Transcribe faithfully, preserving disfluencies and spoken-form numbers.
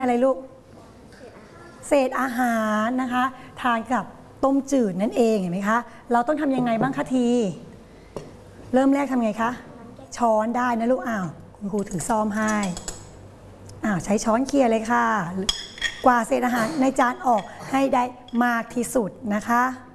อะไรลูกเศษอาหารนะคะทานกับต้มจืดนั่นเองเห็นไหมคะเราต้องทำยังไงบ้างคะทีเริ่มแรกทำไงคะช้อนได้นะลูกอ้าวคุณครูถือซ่อมให้อ้าวใช้ช้อนเคี่ยเลยค่ะกวาดเศษอาหารในจานออกให้ได้มากที่สุดนะคะ